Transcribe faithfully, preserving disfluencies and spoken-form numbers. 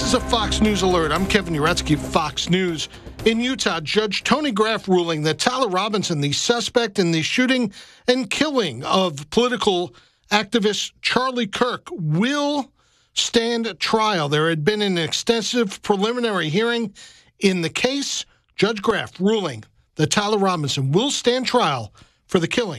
is a Fox News alert. I'm Kevin Uretsky, Fox News. In Utah, Judge Tony Graff ruling that Tyler Robinson, the suspect in the shooting and killing of political activist Charlie Kirk, will stand trial. There had been an extensive preliminary hearing in the case. Judge Graff ruling that Tyler Robinson will stand trial for the killing